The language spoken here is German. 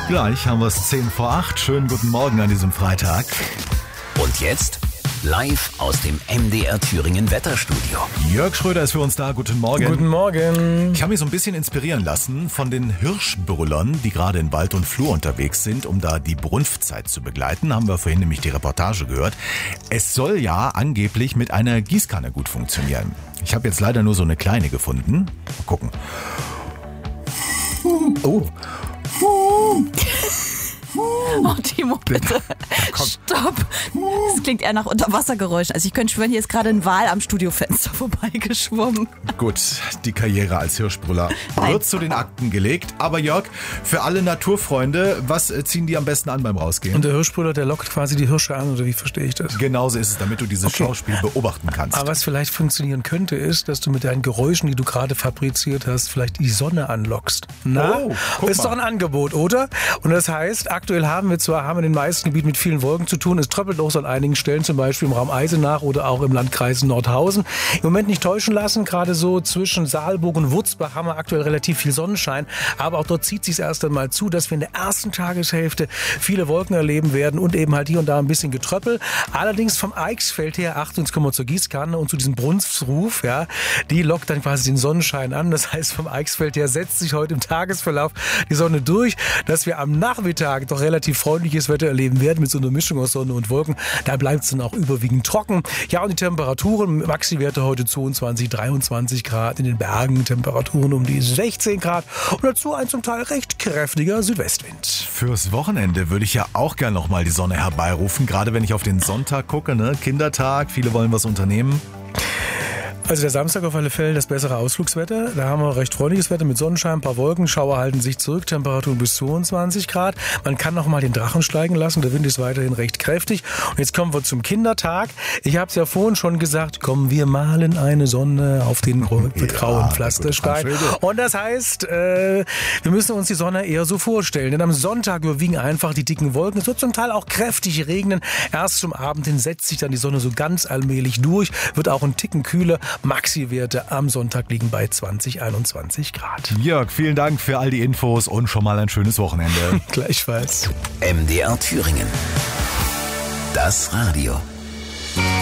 Gleich haben wir es 7:50. Schönen guten Morgen an diesem Freitag. Und jetzt live aus dem MDR Thüringen Wetterstudio. Jörg Schröder ist für uns da. Guten Morgen. Guten Morgen. Ich habe mich so ein bisschen inspirieren lassen von den Hirschbrüllern, die gerade in Wald und Flur unterwegs sind, um da die Brunftzeit zu begleiten. Haben wir vorhin nämlich die Reportage gehört. Es soll ja angeblich mit einer Gießkanne gut funktionieren. Ich habe jetzt leider nur so eine kleine gefunden. Mal gucken. Oh. Oh, Timo, bitte. Stopp. Das klingt eher nach Unterwassergeräuschen. Also ich könnte schwören, hier ist gerade ein Wal am Studiofenster vorbeigeschwommen. Gut, die Karriere als Hirschbrüller wird zu den Akten gelegt. Aber Jörg, für alle Naturfreunde, was ziehen die am besten an beim Rausgehen? Und der Hirschbrüller, der lockt quasi die Hirsche an, oder wie verstehe ich das? Genauso ist es, damit du dieses Schauspiel beobachten kannst. Aber was vielleicht funktionieren könnte, ist, dass du mit deinen Geräuschen, die du gerade fabriziert hast, vielleicht die Sonne anlockst. Na, ist doch ein Angebot, oder? Und das heißt, aktuell haben wir in den meisten Gebieten mit vielen Wolken zu tun. Es tröppelt auch so an einigen Stellen, zum Beispiel im Raum Eisenach oder auch im Landkreis Nordhausen. Im Moment nicht täuschen lassen, gerade so zwischen Saalburg und Wurzbach haben wir aktuell relativ viel Sonnenschein. Aber auch dort zieht es sich erst einmal zu, dass wir in der ersten Tageshälfte viele Wolken erleben werden und eben halt hier und da ein bisschen Getröppel. Allerdings vom Eichsfeld her, Achtung, jetzt kommen wir zur Gießkanne und zu diesem Brunftsruf, ja, die lockt dann quasi den Sonnenschein an. Das heißt, vom Eichsfeld her setzt sich heute im Tagesverlauf die Sonne durch, dass wir am Nachmittag doch relativ freundliches Wetter erleben werden mit so einer Mischung aus Sonne und Wolken. Da bleibt es dann auch überwiegend trocken. Ja, und die Temperaturen, Maxi-Werte heute 22, 23 Grad, in den Bergen Temperaturen um die 16 Grad und dazu ein zum Teil recht kräftiger Südwestwind. Fürs Wochenende würde ich ja auch gern noch mal die Sonne herbeirufen, gerade wenn ich auf den Sonntag gucke, ne? Kindertag, viele wollen was unternehmen. Also der Samstag auf alle Fälle das bessere Ausflugswetter. Da haben wir recht freundliches Wetter mit Sonnenschein, ein paar Wolken, Schauer halten sich zurück, Temperaturen bis 22 Grad. Man kann noch mal den Drachen steigen lassen, der Wind ist weiterhin recht kräftig. Und jetzt kommen wir zum Kindertag. Ich habe es ja vorhin schon gesagt, komm, wir malen eine Sonne auf den grauen Pflasterstein. Und das heißt, wir müssen uns die Sonne eher so vorstellen. Denn am Sonntag überwiegen einfach die dicken Wolken. Es wird zum Teil auch kräftig regnen. Erst zum Abend hin setzt sich dann die Sonne so ganz allmählich durch, wird auch ein Ticken kühler. Maxi-Werte am Sonntag liegen bei 20, 21 Grad. Jörg, vielen Dank für all die Infos und schon mal ein schönes Wochenende. Gleichfalls. MDR Thüringen. Das Radio.